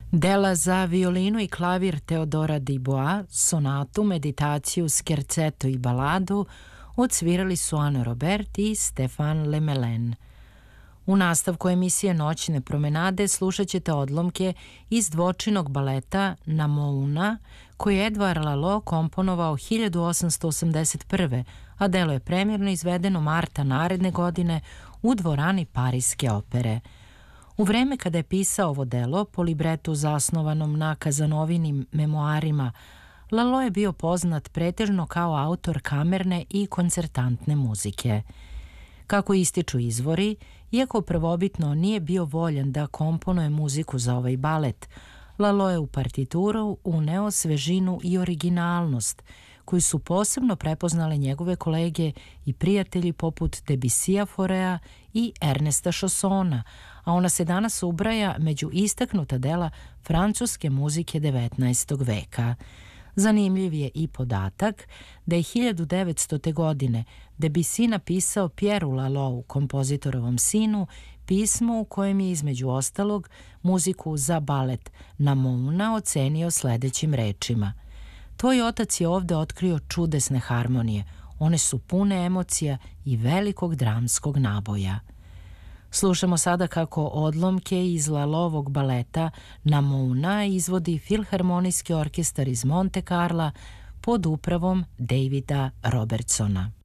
Dela za violinu i klavir Teodora Dubois, sonatu, meditaciju, skerceto i baladu odsvirali su Anne Robert i Stéphane Lemelin. U nastavku emisije Noćne promenade slušat ćete odlomke iz dvočinog baleta Namouna, koji je Edouard Lalo komponovao 1881. a delo je premjerno izvedeno marta naredne godine u dvorani Pariske opere. U vreme kada je pisao ovo delo, po libretu zasnovanom na Kazanovinim memoarima, Lalo je bio poznat pretežno kao autor kamerne i koncertantne muzike. Kako ističu izvori, iako prvobitno nije bio voljan da komponuje muziku za ovaj balet, Lalo je u partituru uneo svežinu i originalnost, koju su posebno prepoznale njegove kolege i prijatelji poput Debussya Forea i Ernesta Chaussona, a ona se danas ubraja među istaknuta dela francuske muzike 19. veka. Zanimljiv je i podatak da je 1900. godine Debussy napisao Pierru Lalou, kompozitorovom sinu, pismo u kojem je između ostalog muziku za balet Namouna ocenio sledećim rečima: "Tvoj otac je ovde otkrio čudesne harmonije, one su pune emocija i velikog dramskog naboja." Slušamo sada kako odlomke iz Lalovog baleta Namouna izvodi Filharmonijski orkestar iz Monte Carla pod upravom Davida Robertsona.